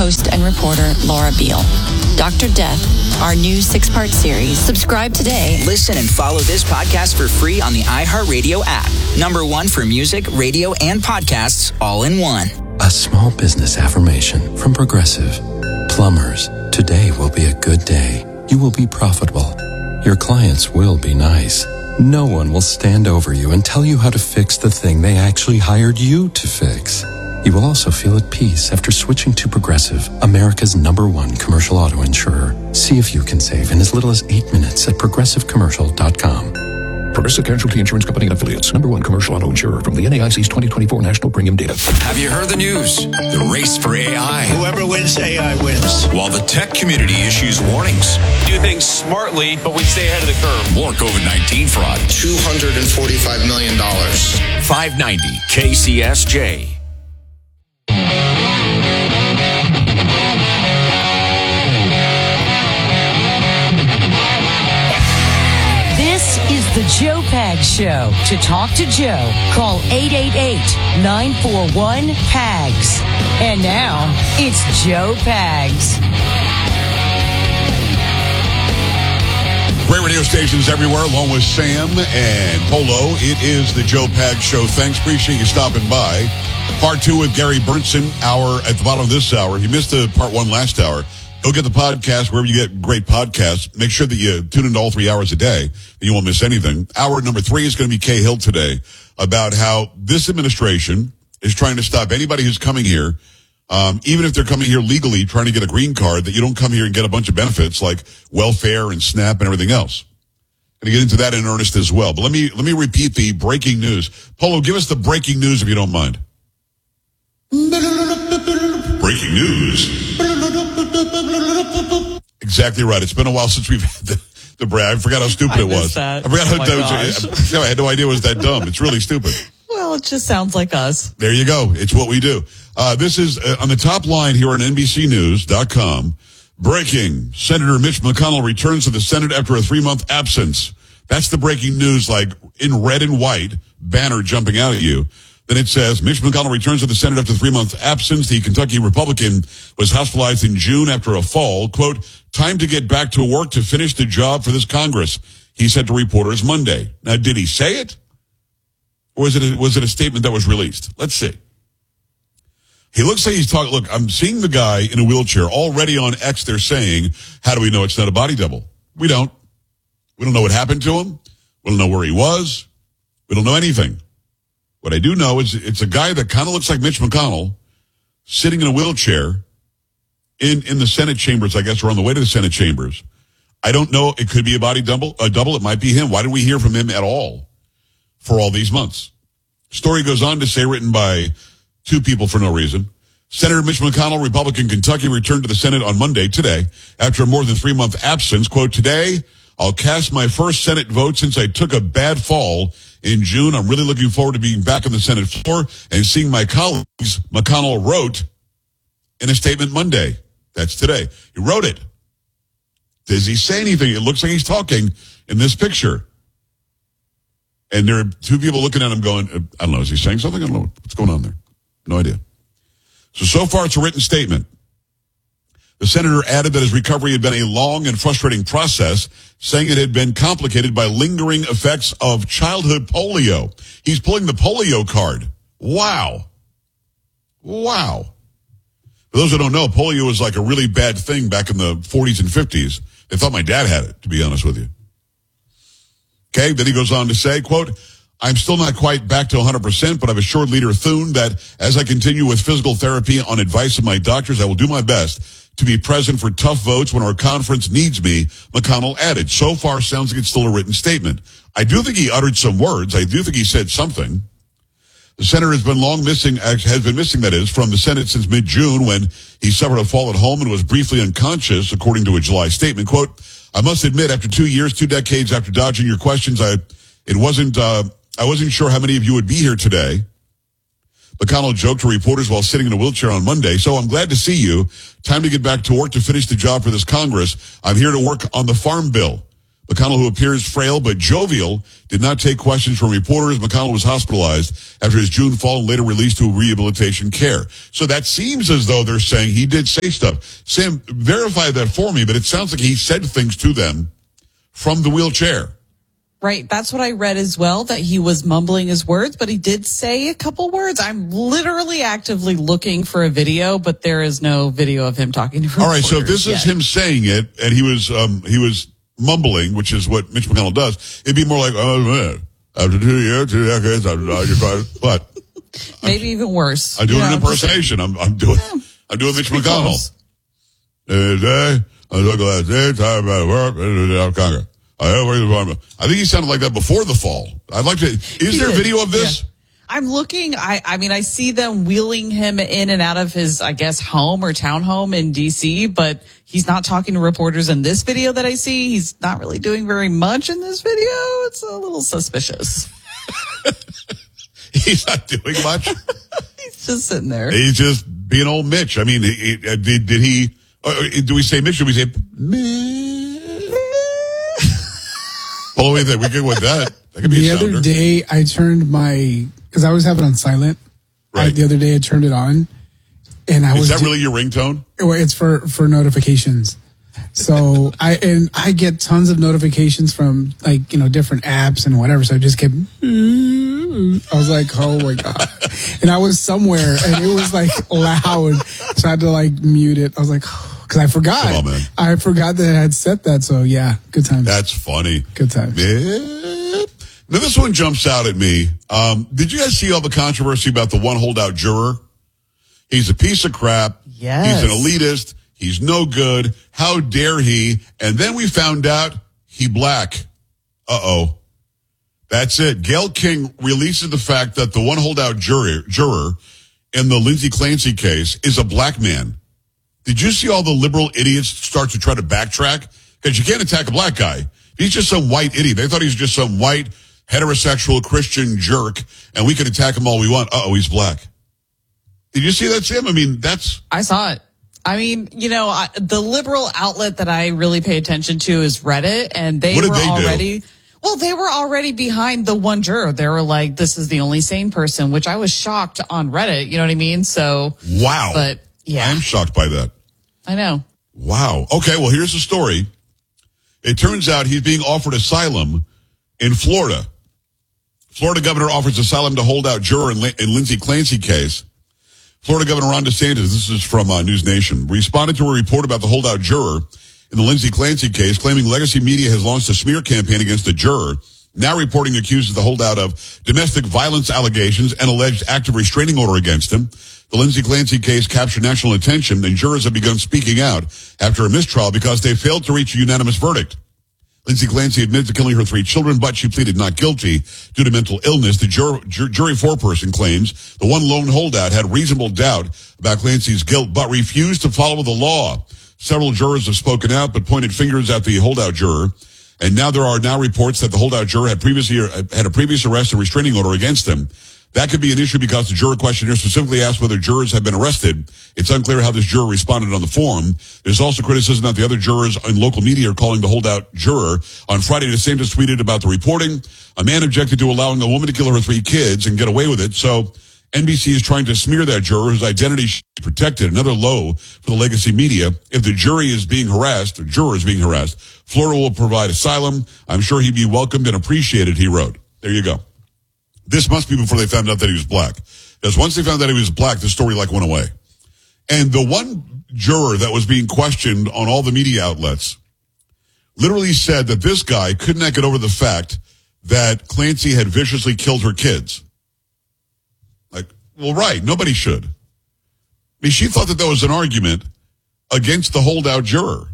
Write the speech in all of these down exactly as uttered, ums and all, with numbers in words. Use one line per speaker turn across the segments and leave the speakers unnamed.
host and reporter Laura Beale. Doctor Death, our new six-part series. Subscribe today.
Listen and follow this podcast for free on the iHeartRadio app. Number one for music, radio, and podcasts all in one.
A small business affirmation from Progressive. Plumbers, today will be a good day. You will be profitable. Your clients will be nice. No one will stand over you and tell you how to fix the thing they actually hired you to fix. You will also feel at peace after switching to Progressive, America's number one commercial auto insurer. See if you can save in as little as eight minutes at progressive commercial dot com.
Progressive Casualty Insurance Company and Affiliates. Number one commercial auto insurer from the N A I C's twenty twenty-four National Premium Data.
Have you heard the news? The race for A I.
Whoever wins, A I wins.
While the tech community issues warnings.
Do things smartly, but we stay ahead of the curve.
More COVID nineteen fraud.
two hundred forty-five million dollars.
five ninety K C S J.
This is the Joe Pags Show. To talk to Joe, call eight eight eight, nine four one, P A G S. And now, it's Joe Pags.
Great radio stations everywhere, along with Sam and Polo. It is the Joe Pags Show. Thanks. Appreciate you stopping by. Part two with Gary Burnson, hour at the bottom of this hour. If you missed the part one last hour, go get the podcast wherever you get great podcasts. Make sure that you tune into all three hours a day, and you won't miss anything. Hour number three is going to be Kay Hill today about how this administration is trying to stop anybody who's coming here, um, even if they're coming here legally, trying to get a green card, that you don't come here and get a bunch of benefits like welfare and SNAP and everything else. Going to get into that in earnest as well. But let me let me repeat the breaking news. Polo, give us the breaking news if you don't mind. Breaking news. Exactly right. It's been a while since we've had the, the break. I forgot how stupid
I
it was.
That.
I forgot
oh
how dumb it was. I had no idea it was that dumb. It's really stupid.
Well, it just sounds like us.
There you go. It's what we do. Uh, this is uh, on the top line here on N B C News dot com. Breaking. Senator Mitch McConnell returns to the Senate after a three-month absence. That's the breaking news, like in red and white, banner jumping out at you. Then it says, Mitch McConnell returns to the Senate after three-month absence. The Kentucky Republican was hospitalized in June after a fall. Quote, time to get back to work to finish the job for this Congress, he said to reporters Monday. Now, did he say it? Or was it a, was it a statement that was released? Let's see. He looks like he's talking. Look, I'm seeing the guy in a wheelchair. Already on X, they're saying, how do we know it's not a body double? We don't. We don't know what happened to him. We don't know where he was. We don't know anything. What I do know is it's a guy that kind of looks like Mitch McConnell sitting in a wheelchair in, in the Senate chambers, I guess, or on the way to the Senate chambers. I don't know. It could be a body double. A double. It might be him. Why did we hear from him at all for all these months? Story goes on to say, written by two people for no reason. Senator Mitch McConnell, Republican Kentucky, returned to the Senate on Monday, today, after a more than three-month absence. Quote, today, I'll cast my first Senate vote since I took a bad fall in June. I'm really looking forward to being back on the Senate floor and seeing my colleagues, McConnell wrote in a statement Monday. That's today. He wrote it. Does he say anything? It looks like he's talking in this picture. And there are two people looking at him going, I don't know, is he saying something? I don't know. What's going on there? No idea. So, so far it's a written statement. The senator added that his recovery had been a long and frustrating process, saying it had been complicated by lingering effects of childhood polio. He's pulling the polio card. Wow. Wow. For those who don't know, polio was like a really bad thing back in the forties and fifties. They thought my dad had it, to be honest with you. Okay, then he goes on to say, quote, I'm still not quite back to one hundred percent, but I've assured Leader Thune that as I continue with physical therapy on advice of my doctors, I will do my best to be present for tough votes when our conference needs me, McConnell added. So far, sounds like it's still a written statement. I do think he uttered some words. I do think he said something. The senator has been long missing, has been missing, that is, from the Senate since mid-June when he suffered a fall at home and was briefly unconscious, according to a July statement. Quote, I must admit, after two years, two decades after dodging your questions, I, it wasn't, uh, I wasn't sure how many of you would be here today. McConnell joked to reporters while sitting in a wheelchair on Monday. So I'm glad to see you. Time to get back to work to finish the job for this Congress. I'm here to work on the farm bill. McConnell, who appears frail but jovial, did not take questions from reporters. McConnell was hospitalized after his June fall and later released to rehabilitation care. So that seems as though they're saying he did say stuff. Sam, verify that for me, but it sounds like he said things to them from the wheelchair.
Right. That's what I read as well, that he was mumbling his words, but he did say a couple words. I'm literally actively looking for a video, but there is no video of him talking to reporters.
All right. So if this
yet.
is him saying it and he was, um, he was mumbling, which is what Mitch McConnell does, it'd be more like, oh man, after two years, two decades, after ninety-five, what?
Maybe even worse.
I'm doing
you
an
know,
impersonation. I'm, I'm doing,
yeah,
I'm doing Mitch
pretty
McConnell.
close.
Today, I look at that time about work in Congress. I think he sounded like that before the fall. I'd like to. Is
He
there a
did.
video of this?
Yeah. I'm looking. I, I mean, I see them wheeling him in and out of his, I guess, home or townhome in D C, but he's not talking to reporters in this video that I see. He's not really doing very much in this video. It's a little suspicious.
He's not doing much.
He's just sitting there.
He's just being old Mitch. I mean, he, he, did, did he? Uh, do we say Mitch? Or do we say Mitch? Well, what do you think? We good with that. That could be
the
a
other
sounder.
day, I turned my, because I always have it on silent.
Right.
I, the other day, I turned it on, and I
Is
was.
that really your ringtone?
Well, it's for for notifications. So I and I get tons of notifications from like you know different apps and whatever. So I just kept. I was like, oh my god! And I was somewhere, and it was like loud, so I had to like mute it. I was like. Because I forgot.
Come on, man.
I forgot that I had set that. So, yeah, good times.
That's funny.
Good times.
Yeah. Now, this one jumps out at me. Um, did you guys see all the controversy about the one holdout juror? He's a piece of crap.
Yes.
He's an elitist. He's no good. How dare he? And then we found out he black. Uh-oh. That's it. Gayle King releases the fact that the one holdout juror, juror in the Lindsay Clancy case is a black man. Did you see all the liberal idiots start to try to backtrack? Because you can't attack a black guy. He's just some white idiot. They thought he was just some white, heterosexual, Christian jerk, and we can attack him all we want. Uh-oh, he's black. Did you see that, Sam? I mean, that's...
I saw it. I mean, you know, I, the liberal outlet that I really pay attention to is Reddit, and they
What did
were
they do?
already... Well, they were already behind the one juror. They were like, this is the only sane person, which I was shocked on Reddit. You know what I mean? So...
Wow.
But... Yeah.
I'm shocked by that.
I know.
Wow. Okay, well, here's the story. It turns out he's being offered asylum in Florida. Florida governor offers asylum to holdout juror in, in Lindsay Clancy case. Florida Governor Ron DeSantis, this is from uh, News Nation, responded to a report about the holdout juror in the Lindsay Clancy case, claiming legacy media has launched a smear campaign against the juror, now reporting accuses the holdout of domestic violence allegations and alleged active restraining order against him. The Lindsay Clancy case captured national attention, and jurors have begun speaking out after a mistrial because they failed to reach a unanimous verdict. Lindsay Clancy admitted to killing her three children, but she pleaded not guilty due to mental illness. The jur- jur- jury foreperson claims the one lone holdout had reasonable doubt about Clancy's guilt, but refused to follow the law. Several jurors have spoken out, but pointed fingers at the holdout juror. And now there are now reports that the holdout juror had previously had a previous arrest and restraining order against him. That could be an issue because the juror questionnaire specifically asked whether jurors have been arrested. It's unclear how this juror responded on the form. There's also criticism that the other jurors in local media are calling the holdout juror. On Friday, DeSantis tweeted about the reporting. A man objected to allowing a woman to kill her three kids and get away with it. So N B C is trying to smear that juror whose identity is protected. Another low for the legacy media. If the jury is being harassed, or juror is being harassed, Florida will provide asylum. I'm sure he'd be welcomed and appreciated, he wrote. There you go. This must be before they found out that he was black. Because once they found out he was black, the story like went away. And the one juror that was being questioned on all the media outlets literally said that this guy could not get over the fact that Clancy had viciously killed her kids. Like, well, right, nobody should. I mean, she thought that that was an argument against the holdout juror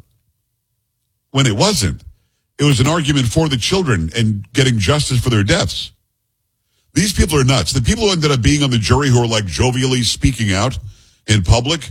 when it wasn't. It was an argument for the children and getting justice for their deaths. These people are nuts. The people who ended up being on the jury who are like jovially speaking out in public,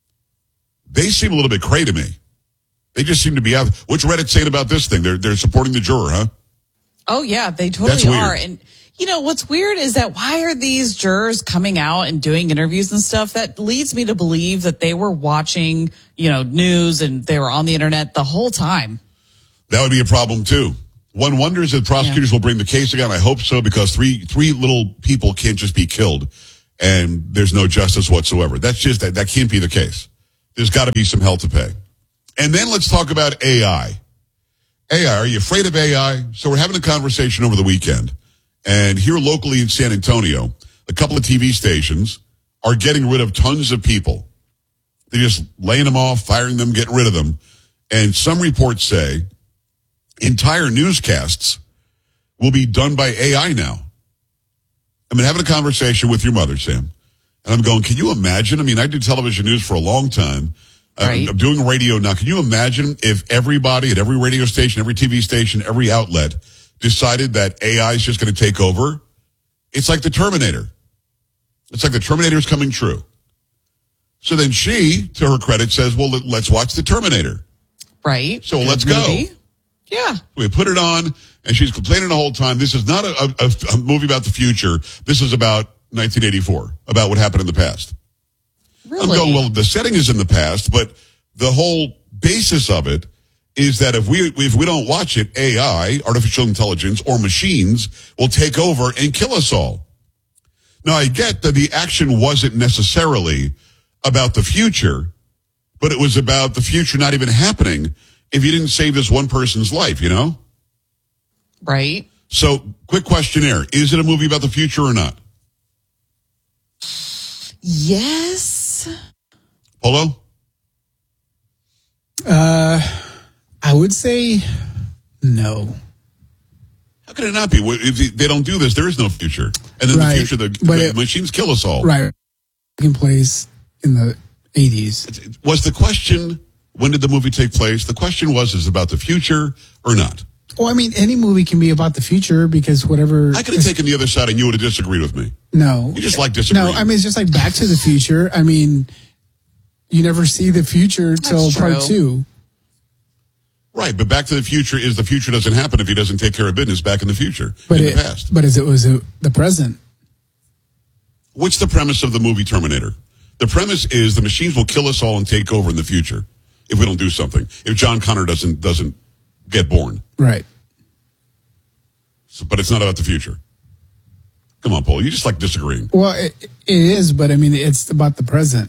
they seem a little bit cray to me. They just seem to be out. What's Reddit saying about this thing? They're they're supporting the juror, huh?
Oh, yeah, they totally
That's weird.
are. And, you know, what's weird is that why are these jurors coming out and doing interviews and stuff? That leads me to believe that they were watching, you know, news and they were on the internet the whole time.
That would be a problem too. One wonders if prosecutors yeah. will bring the case again. I hope so, because three three little people can't just be killed and there's no justice whatsoever. That's just that that can't be the case. There's got to be some hell to pay. And then let's talk about A I. A I, are you afraid of A I? So we're having a conversation over the weekend, and here locally in San Antonio, a couple of T V stations are getting rid of tons of people. They're just laying them off, firing them, getting rid of them. And some reports say entire newscasts will be done by A I now. I've been having a conversation with your mother, Sam, and I'm going, can you imagine? I mean, I did television news for a long time.
Right.
I'm doing radio now. Can you imagine if everybody at every radio station, every T V station, every outlet decided that A I is just going to take over? It's like the Terminator. It's like the Terminator is coming true. So then she, to her credit, says, well, let's watch the Terminator.
Right.
So let's go.
Movie. Yeah.
We put it on, and she's complaining the whole time. This is not a, a, a movie about the future. This is about nineteen eighty-four, about what happened in the past.
Really?
I'm going, well, the setting is in the past, but the whole basis of it is that if we if we don't watch it, A I, artificial intelligence, or machines will take over and kill us all. Now, I get that the action wasn't necessarily about the future, but it was about the future not even happening if you didn't save this one person's life, you know?
Right.
So, quick questionnaire. Is it a movie about the future or not?
Yes.
Polo?
Uh, I would say no.
How can it not be? If they don't do this, there is no future. And then
right.
the future, the, the it, machines kill us all.
Right. Taking place in the eighties.
Was the question, when did the movie take place? The question was, is it about the future or not?
Well, I mean, any movie can be about the future because whatever...
I could have taken the other side and you would have disagreed with me.
No.
You just like disagreeing.
No, I mean, it's just like Back to the Future. I mean, you never see the future till part two.
Right, but Back to the Future is the future doesn't happen if he doesn't take care of business back in the future,
but
in
it,
the past.
But as it was a, the present.
What's the premise of the movie Terminator? The premise is the machines will kill us all and take over in the future if we don't do something. If John Connor doesn't doesn't get born.
Right.
So, but it's not about the future. Come on, Paul. You just like disagreeing.
Well, it, it is, but I mean, it's about the present.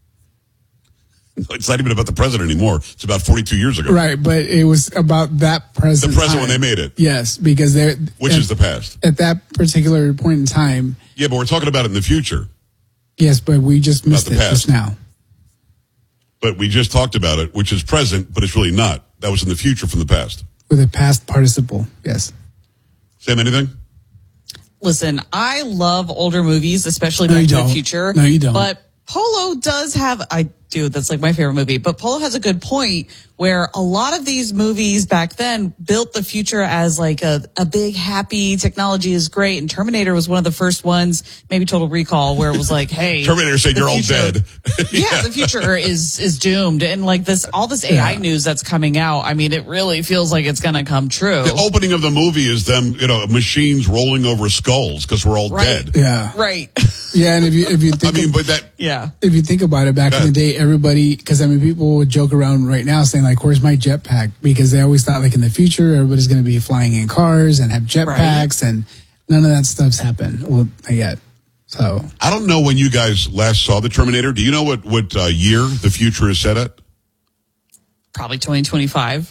It's not even about the present anymore. It's about forty-two years ago.
Right, but it was about that present.
The present
time.
when they made it.
Yes, because they're...
Which
at,
is the past.
At that particular point in time.
Yeah, but we're talking about it in the future.
Yes, but we just missed it just now.
But we just talked about it, which is present, but it's really not. That was in the future from the past.
With a past participle, yes.
Sam, anything?
Listen, I love older movies, especially
no,
Back to
don't.
the Future.
No, you don't.
But Polo does have, I do, that's like my favorite movie, but Polo has a good point where a lot of these movies back then built the future as like a, a big, happy, technology is great. And Terminator was one of the first ones, maybe Total Recall, where it was like, hey.
Terminator said you're
future,
all dead.
yeah, yeah, the future is, is doomed. And like this, all this A I yeah. news that's coming out, I mean, it really feels like it's going to come true.
The opening of the movie is them, you know, machines rolling over skulls because we're all
right.
dead.
Yeah.
Right.
Yeah, and if you, if you think.
I mean,
of,
but that.
Yeah.
If you think about it, back in the day, everybody, because I mean, people would joke around right now saying like, where's my jetpack? Because they always thought like in the future, everybody's going to be flying in cars and have jetpacks, right. and none of that stuff's happened. Well, not yet. So
I don't know when you guys last saw the Terminator. Do you know what, what uh, year the future is set at?
Probably twenty twenty-five.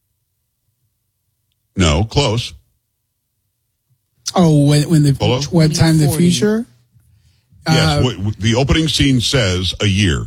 No, close.
Oh, when, when the,
Hello?
what time the future?
Yes,
uh,
what, the opening scene says a year.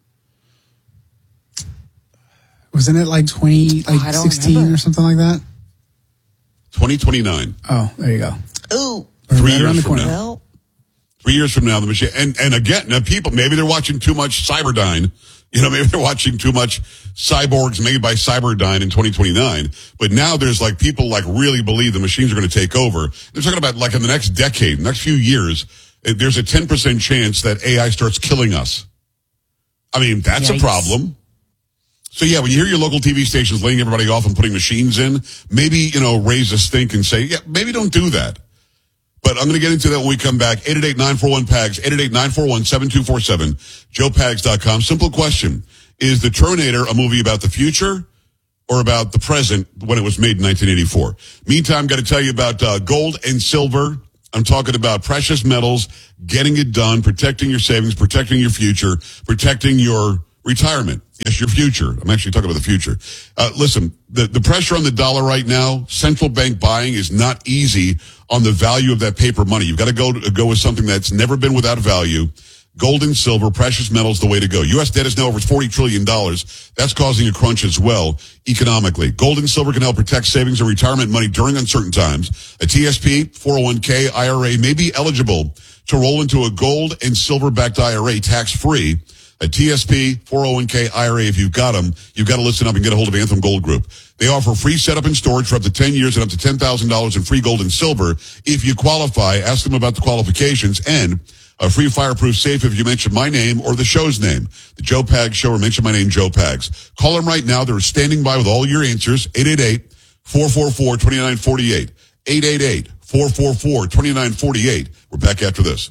Wasn't it like twenty, like
oh,
sixteen
remember.
or something like that?
twenty twenty-nine.
Oh, there you go.
Ooh.
Three
right
years from
corner.
now. Three years from now, the machine, and, and again, now people, maybe they're watching too much Cyberdyne. You know, maybe they're watching too much cyborgs made by Cyberdyne in twenty twenty-nine. But now there's like people like really believe the machines are going to take over. They're talking about like in the next decade, next few years, there's a ten percent chance that A I starts killing us. I mean, that's
Yikes.
a problem. So yeah, when you hear your local T V stations laying everybody off and putting machines in, maybe, you know, raise a stink and say, yeah, maybe don't do that. But I'm going to get into that when we come back. eight eight eight, nine four one, P A G S, eight eight eight, nine four one, seven two four seven, joe pags dot com. Simple question. Is The Terminator a movie about the future or about the present when it was made in nineteen eighty-four. Meantime, got to tell you about uh, gold and silver. I'm talking about precious metals, getting it done, protecting your savings, protecting your future, protecting your retirement. Yes, your future. I'm actually talking about the future. Uh, listen, the, the pressure on the dollar right now, central bank buying is not easy on the value of that paper money. You've got to go to, go with something that's never been without value. Gold and silver, precious metals, the way to go. U S debt is now over forty trillion dollars. That's causing a crunch as well economically. Gold and silver can help protect savings and retirement money during uncertain times. A T S P, four oh one k, I R A may be eligible to roll into a gold and silver-backed I R A tax-free. A T S P, four oh one k, I R A, if you've got them, you've got to listen up and get a hold of Anthem Gold Group. They offer free setup and storage for up to ten years and up to ten thousand dollars in free gold and silver. If you qualify, ask them about the qualifications and a free fireproof safe if you mention my name or the show's name. The Joe Pags Show, or mention my name, Joe Pags. Call them right now. They're standing by with all your answers. eight eight eight, four four four, two nine four eight. eight eight eight, four four four, two nine four eight. We're back after this.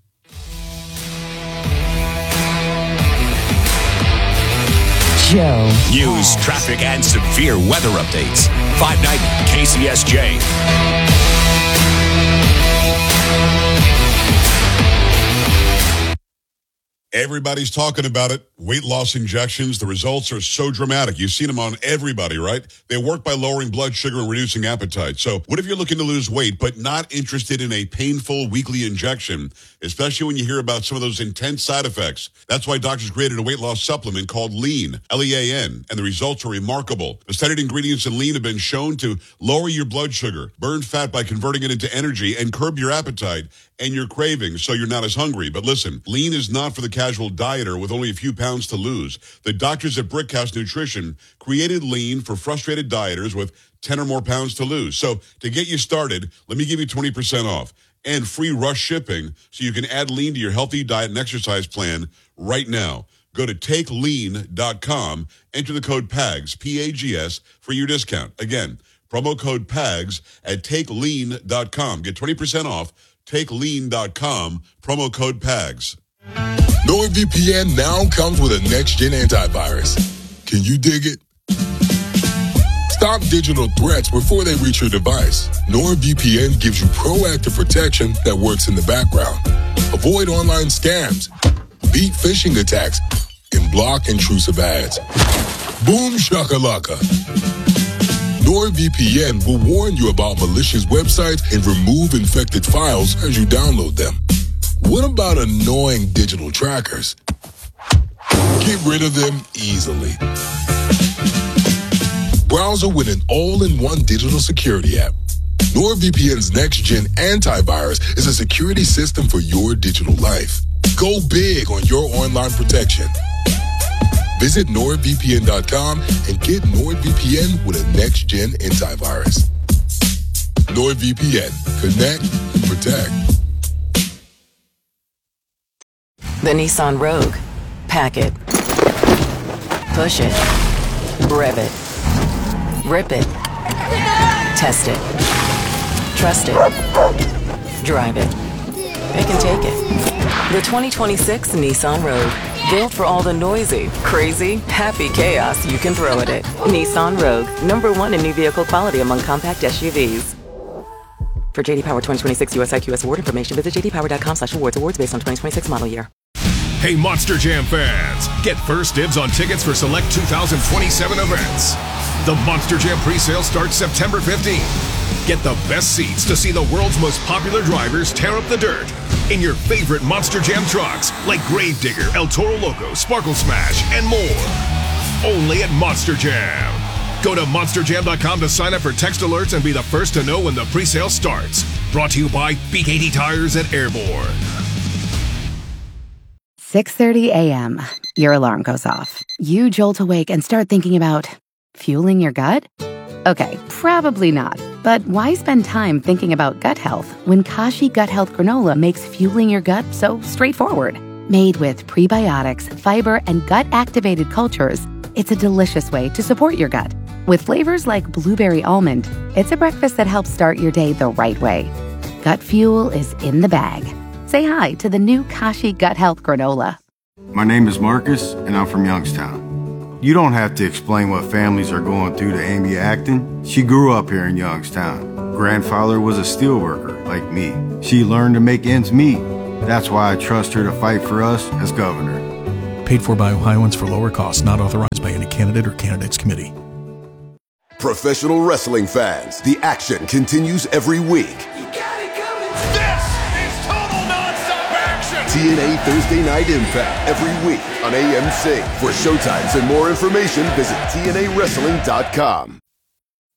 Joe.
News, traffic, and severe weather updates. five ninety K C S J.
Everybody's talking about it. Weight loss injections. The results are so dramatic. You've seen them on everybody, right? They work by lowering blood sugar and reducing appetite. So what if you're looking to lose weight but not interested in a painful weekly injection, especially when you hear about some of those intense side effects? That's why doctors created a weight loss supplement called Lean, L E A N, and the results are remarkable. The studied ingredients in Lean have been shown to lower your blood sugar, burn fat by converting it into energy, and curb your appetite and your cravings so you're not as hungry. But listen, Lean is not for the casual dieter with only a few pounds to lose. The doctors at Brickhouse Nutrition created Lean for frustrated dieters with ten or more pounds to lose. So to get you started, let me give you twenty percent off and free rush shipping so you can add Lean to your healthy diet and exercise plan right now. Go to take lean dot com, enter the code PAGS, P A G S, for your discount. Again, promo code PAGS at take lean dot com. Get twenty percent off. take lean dot com, promo code PAGS.
NordVPN now comes with a next-gen antivirus. Can you dig it? Stop digital threats before they reach your device. NordVPN gives you proactive protection that works in the background. Avoid online scams, beat phishing attacks, and block intrusive ads. Boom shakalaka. NordVPN will warn you about malicious websites and remove infected files as you download them. What about annoying digital trackers? Get rid of them easily. Browser with an all-in-one digital security app. NordVPN's next-gen antivirus is a security system for your digital life. Go big on your online protection. Visit nord V P N dot com and get NordVPN with a next-gen antivirus. NordVPN. Connect and protect.
The Nissan Rogue. Pack it. Push it. Rev it. Rip it. Test it. Trust it. Drive it. Pick and take it. The twenty twenty-six Nissan Rogue. Built for all the noisy, crazy, happy chaos you can throw at it. Nissan Rogue. Number one in new vehicle quality among compact S U Vs. For J D Power twenty twenty-six U S I Q S award information, visit j d power dot com slash awards. Awards based on twenty twenty-six model year.
Hey, Monster Jam fans, get first dibs on tickets for select two thousand twenty-seven events. The Monster Jam pre-sale starts September fifteenth. Get the best seats to see the world's most popular drivers tear up the dirt in your favorite Monster Jam trucks like Gravedigger, El Toro Loco, Sparkle Smash, and more. Only at Monster Jam. Go to monster jam dot com to sign up for text alerts and be the first to know when the pre-sale starts. Brought to you by B K T Tires at Airborne.
six thirty a.m. Your alarm goes off. You jolt awake and start thinking about fueling your gut? Okay, probably not. But why spend time thinking about gut health when Kashi Gut Health Granola makes fueling your gut so straightforward? Made with prebiotics, fiber, and gut-activated cultures, it's a delicious way to support your gut. With flavors like blueberry almond, it's a breakfast that helps start your day the right way. Gut fuel is in the bag. Say hi to the new Kashi Gut Health Granola.
My name is Marcus, and I'm from Youngstown. You don't have to explain what families are going through to Amy Acton. She grew up here in Youngstown. Grandfather was a steelworker, like me. She learned to make ends meet. That's why I trust her to fight for us as governor.
Paid for by Ohioans for lower costs, not authorized by any candidate or candidates committee.
Professional wrestling fans, the action continues every week.
This is total nonstop action.
T N A Thursday Night Impact every week on A M C. For showtimes and more information, visit T N A wrestling dot com.